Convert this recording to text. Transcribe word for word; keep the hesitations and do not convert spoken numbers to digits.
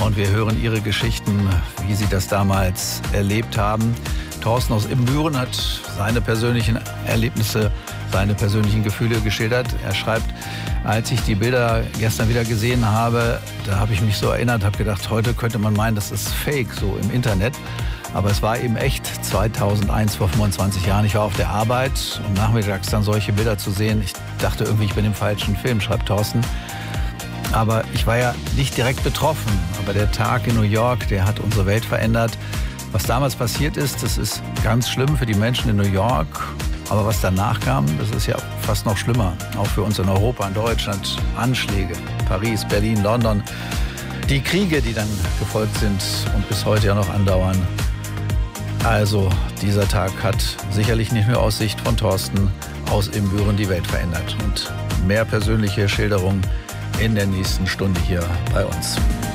und wir hören Ihre Geschichten, wie Sie das damals erlebt haben. Thorsten aus Ibbenbüren hat seine persönlichen Erlebnisse, seine persönlichen Gefühle geschildert. Er schreibt, als ich die Bilder gestern wieder gesehen habe, da habe ich mich so erinnert, habe gedacht, heute könnte man meinen, das ist Fake, so im Internet. Aber es war eben echt zweitausendeins, vor fünfundzwanzig Jahren. Ich war auf der Arbeit, um nachmittags dann solche Bilder zu sehen. Ich dachte irgendwie, ich bin im falschen Film, schreibt Thorsten. Aber ich war ja nicht direkt betroffen. Aber der Tag in New York, der hat unsere Welt verändert. Was damals passiert ist, das ist ganz schlimm für die Menschen in New York. Aber was danach kam, das ist ja fast noch schlimmer. Auch für uns in Europa, in Deutschland. Anschläge, Paris, Berlin, London. Die Kriege, die dann gefolgt sind und bis heute ja noch andauern. Also, dieser Tag hat sicherlich nicht nur aus Sicht von Thorsten aus Ibbenbüren die Welt verändert. Und mehr persönliche Schilderungen in der nächsten Stunde hier bei uns.